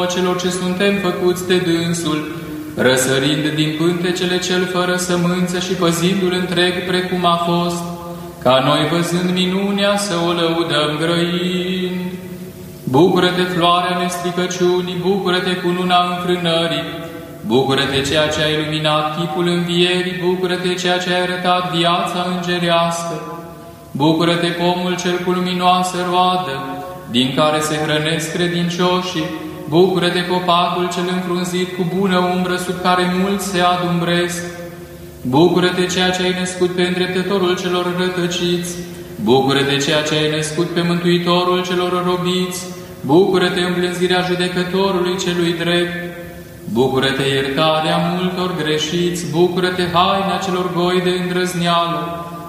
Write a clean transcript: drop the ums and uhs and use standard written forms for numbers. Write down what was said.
celor ce suntem făcuți de dânsul, răsărind din pântecele cel fără sămânță și păzindu-l întreg precum a fost, ca noi văzând minunea să o lăudăm grăind. Bucură-te, floarea nestricăciunii, bucură-te, cununa înfrânării, bucură-te, ceea ce ai iluminat chipul învierii, bucură-te, ceea ce ai arătat viața îngerească, bucură-te, pomul cel cu luminoasă roadă, din care se hrănesc credincioșii, bucură-te, copacul cel înfrunzit cu bună umbră, sub care mulți se adumbresc, bucură-te, ceea ce ai născut pe îndreptătorul celor rătăciți, bucură-te, ceea ce ai născut pe mântuitorul celor robiți, bucură-te, îmblânzirea judecătorului celui drept, bucură-te, iertarea multor greșiți, bucură-te, haina celor goi de îndrăzneală,